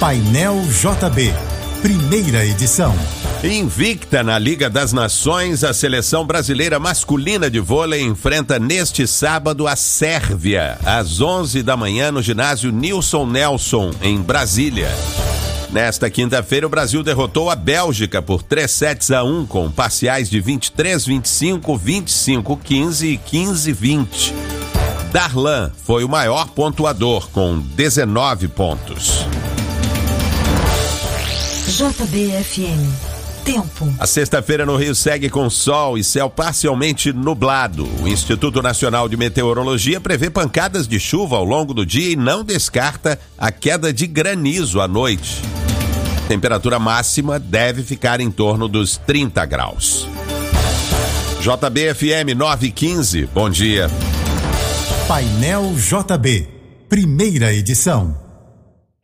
Painel JB, primeira edição. Invicta na Liga das Nações, a seleção brasileira masculina de vôlei enfrenta neste sábado a Sérvia, às 11 da manhã no ginásio Nilson Nelson, em Brasília. Nesta quinta-feira, o Brasil derrotou a Bélgica por 3-1 com parciais de 23-25, 25-15 e 15-20. Darlan foi o maior pontuador, com 19 pontos. JBFM. Tempo. A sexta-feira no Rio segue com sol e céu parcialmente nublado. O Instituto Nacional de Meteorologia prevê pancadas de chuva ao longo do dia e não descarta a queda de granizo à noite. A temperatura máxima deve ficar em torno dos 30 graus. JBFM 915, bom dia. Painel JB, primeira edição.